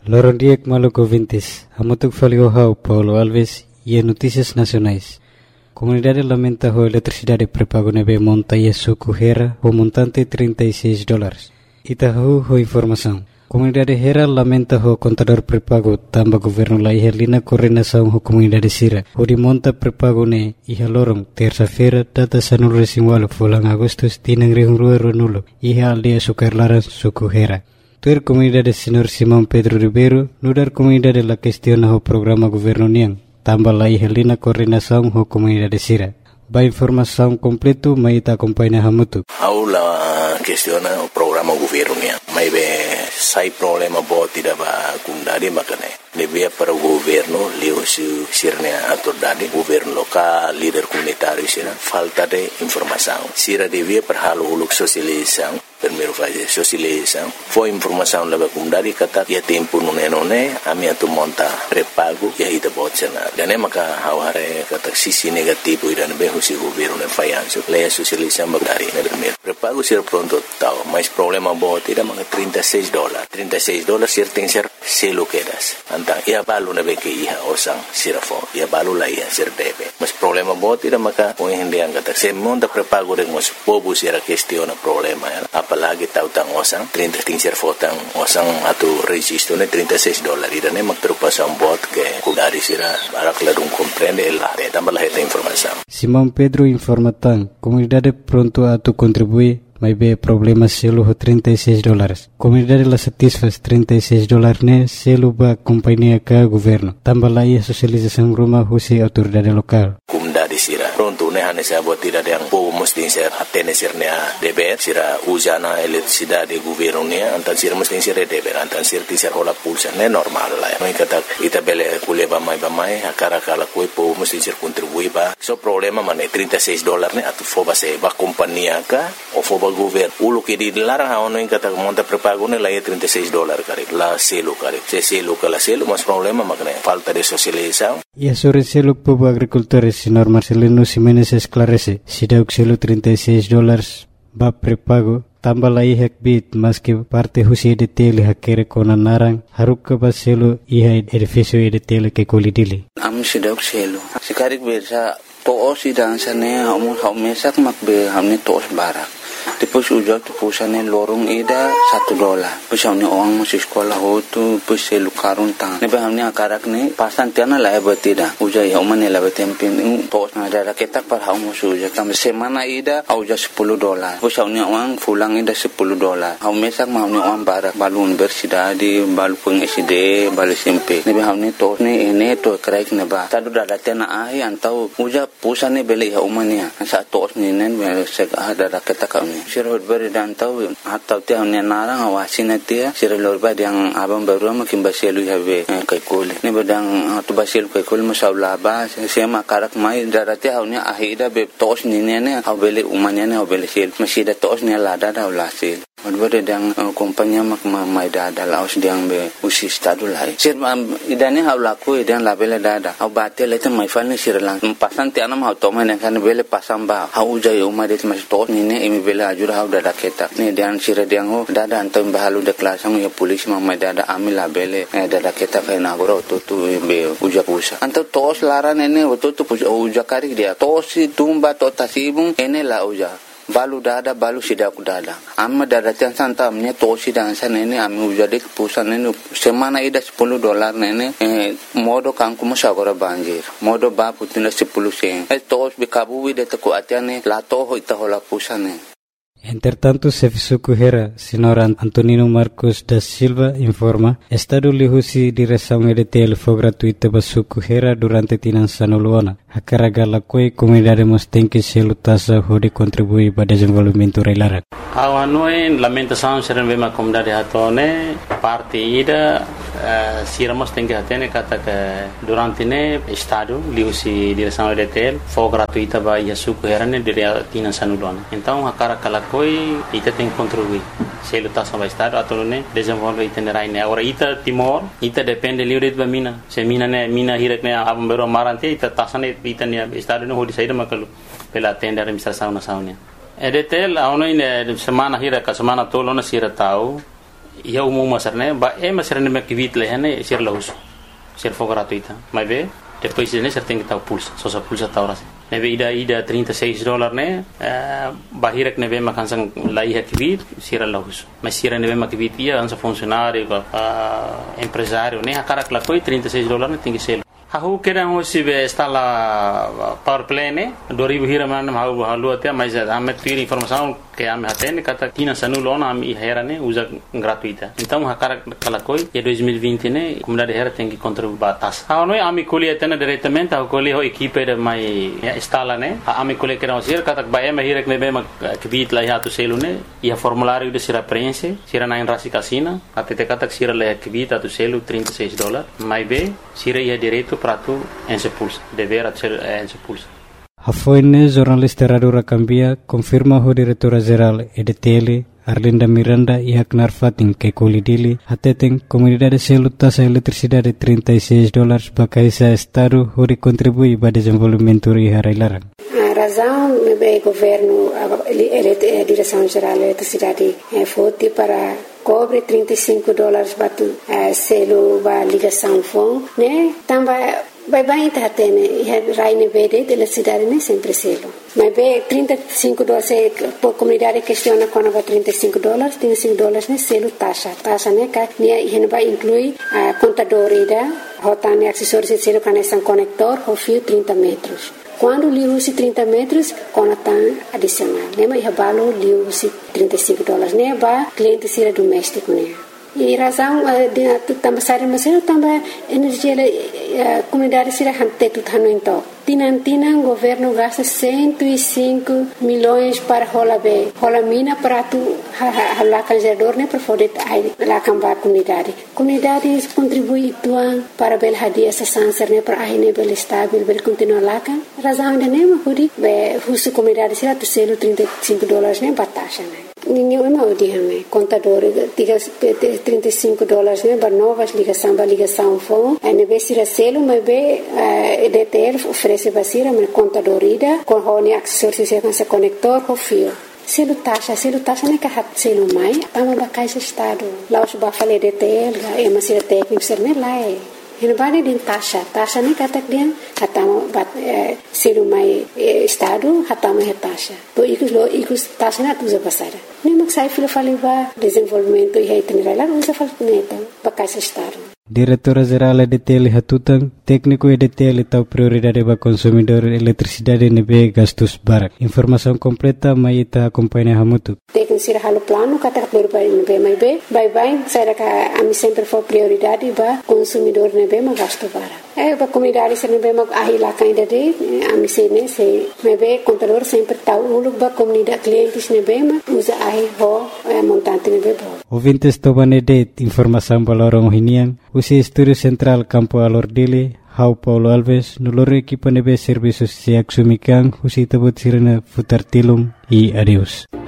Lorondiek Maluco Vintes, Hamutuk Faliohau, Paulo Alves e Notícias Nacionais. Comunidade lamenta a eletricidade pré-pago neve montanha suco Hera, o montante $36. Itahu ho informação. Comunidade Hera lamenta o contador pré-pago tamba governo la ihalina coordenação ho comunidade Sira. O de monta pré-pago ne iha lorong terça-feira data sanul resinwalo fulang Agustus tinang rihungrua ronulo iha aldea sukarlaran suco Hera. Tuer comunidade Senhor Simão Pedro Ribeiro nudar comunidade la questiona o programa governo niang tamba la ihalina coordenação ho comunidade Sira. Ba informação completo maita acompanha hamutu. Aula questiona o programa governo niang. May be sai problema boti da ba kundadi makane. Devia para o governo leo sirne autoridade governo local líder comunitário sira falta de informação. Sira devia para halo uluk sosialização. Primeiro fase sosialização. Foi informação leva kundadi kata ya tempo nune ami atu monta pré-pago ya ita botsena. Dane maka haware kata sisi negativo ida be husi governo ne fayanso. Leia sosialização bagari ne primeiro. Pré-pago sira pronto tao, mas problema boti da maka $36. $36 sir tem ser selo quedas. Antang ia balu na beke iha osang sirafo. Ia balu la iha sir debe. Mas problema boti da maka o hindi ang kata. Se monta pré-pago rin mo pobo sira questiona problema. Apalagi tautang osang 30 ting sir fotang osang atu registro ne $36. Ida ne magtrupasan bot ke kudari sira barak ladung comprende la tambah la heta informação. Simão Pedro informatan comunidade pronto atu contribui. Mas be problema selo ho $36. Comunidade la satisfaz $36 ne selo ba companhia ka governo. Tambah la ia sosialização rumah husi autoridade lokal. Comunidade sira pronto ne hane sa bot tidak yang po mesti ser atene sir ne deber sira usana eletricidade governo ne antan sir mesti sir deber antan sir tisar hola pulsa ne normal la. Mai kata ita bele kuleba mai akara kala koi po mesti sir contribui ba. So problema mane $36 ne atu foba se ba companhia ka o foba governo ulo que di larang ha ono in kata monta pré-pago ne la $36 kare la selo kare se selo kala selo mas problema makne falta de socialização. E sobre selo povo agricultores senhor Marcelino Ximenes esclarece se dá o selo $36 ba pré-pago tambah la ihak bit mas que parte husi de tele hakere kona narang haruk ka ba selo iha edifício de tele que kolidili am sidau selo sikarik bersa to osidang sane hamu mesak makbe hamne tos barak. Depois ujak tu pusane lorong ida $1. Pusane orang masih sekolah hotu pusai lukarun tang. Nebe hamne akarak ne pasan tiana la betida. Ujak ya umane la betempin tos ada ketak par hamu ujak tam semana ida auja $10. Pusane orang fulang ida $10. Hamu mesak hamne orang barak balun bersida di balu peng SD balu SMP. Nebe hamne tos ne ene to kraik neba. Tadu dada tiana ahi antau ujak pusane beli ya umane. Sa tos ne nen sek ada ketak kami. Sirot beri dan tahu atau tiang ni narang awasin dia sirot beri yang abang baru makin basilu habe kaikul ni bedang tu basilu kaikul masalah bah sema karak mai darati haunya ahida be tos ni ne hau beli umanya ne hau beli sil masih ada tos ni lada dah ulasil. Beri yang kompanya mak mai dada laos diang be usi stadu lai. Sir idane hau laku idan labele dada hau batel itu mai fal ni sirlang pasan tiang nama hau toma ne kan beli pasang ba hau jai umadet mas tos ni ne imi beli ajur hau dada keta ni dan sira diang ho dada antam bahalu de kelasang ya polis mai dada amil labele dada keta kai nagoro tu be uja pusa antam tos laran ene tu uja kari dia tos tumba to tasibung ene la uja balu dada balu sidak dada amma dada tiang santa amnya tosi dan sana ini ami ujadik pusan ini semana ida $10 nene modo kangku masagora banjir modo ba putina 10 sen tos bikabu ida taku atiane la toho ita hola pusane. Entretanto, Sefisuku Hera, senhor Antonino Marcos da Silva, informa, Estado lihusi direção EDTL foi gratuita para Suku Hera durante Tinançano Luana. A carga la coi comunidade tem que se lutasa de contribuir para o desenvolvimento reilara. A noi lamentação ser uma comunidade hatone parte ida siramos tem que atene kata que durante ne Estado lihusi direção EDTL foi gratuita para Suku Hera ne dire Tinançano Luana. Então a carga la coi ita tem que contribuir. Se lutas sama Estado atau ne desenvolve itinerário ne. Agora ita Timor ita depende livre de mina. Se mina hirak ne abang baru marante ita tasane ita ne Estado ne hodi saída makalu pela tenda administração nacional. EDTL a ono semana hirak semana tolo na sira tau ia umum masar né ba masar né makivit leh né ser lahus ser for gratuita mas be depois né ser tem que tal pulsa só pulsa tauras né be ida $36 né bahirak né be makansang lai hakivit ser lahus mas ser né be makivit ia ansa funcionário empresário né akarak la coi $36 né tem que ser Aku kira hoje está lá power play né 2000 hiraman halu até mas ame ter informação que ame atende kata tina sanulona ame hera né usa gratuita então hakara kala coi e 2020 né comunidade hera tem que contribuir batas não é ame colhe atende diretamente a colhe ho equipe de mai instala né ame colhe kira hoje kata ba ame hira que bem que bit lá já tu selo né e a formulário de sira preenche sira na enrasi casina até kata sira lá que bit tu selo $36 mais bem sira ia direito para tu expulsa dever ser expulsa. Hafoine jornalista Radura Cambia confirma o diretora-geral EDTL Arlinda Miranda e Aknar Fatin que colidili atetem comunidade selo taxa eletricidade $36 bakaisa estado onde contribui para desenvolvimento e harailarang. A razão é governo a direção geral da eletricidade foi para cobre $35 batu selo ba ligação fon né também vai tá tendo raine verde de eletricidade né sempre selo mas be $35 por comunidade questiona quando vai $35 né selo taxa né que né vai incluir a contador ida rotane acessórios selo conexão conector o fio 30 metros. Quando lhe use 30 metros, conta adicional. Né? Mas o lhe use $35. Né? Ba cliente seria doméstico. Né? E razão de também sair mas também energia comunidade seria hante tudo então. Tinan governo gasta 105 milhões para rola mina para tu lá canjador né para poder lá cambar comunidade contribui tuan para bel hadia essa sanser né para aí né bel estável bel continuar lá kan razão de né hudi be husu comunidade será tu selo $35 né batasha né ninguém é mal de né contador diga $35 né para novas ligação fon aí né be será selo mas be EDTL oferece basira men contadorida com honi acessórios e com conector com fio selo taxa né que hat selo mai tama ba caixa estado lá os ba fale EDTL é uma sira técnico ser né lá é Hinbani din taxa ni katak dia hatama bat selo mai estado hatama he taxa to ikus taxa na tuza pasara ni maksai filo faliva desenvolvimento e itinerário lá usa falneta ba caixa estado Diretora-geral EDTL Hatutang, técnico EDTL tahu prioridade para consumidor eletricidade nebe gastos barak. Informação completa mai ita acompanha hamutu. Técnico sira halu plano kata berbai nebe mai be, bye saya ka ami sempre for prioridade para consumidor nebe ma gasto barak. Ba comunidade sira nebe ma ahila kainda de ami sene se nebe contador sempre tahu uluk ba comunidade clientes nebe ma usa ahi ho montante nebe bo. Ouvintes tomane det informação balorong hinian. Usi Estúdio Central Campo Alordile, Hau Paulo Alves, noloro equipa nebe serviços se axumikan, usi tabut sirena futar tilum e adeus.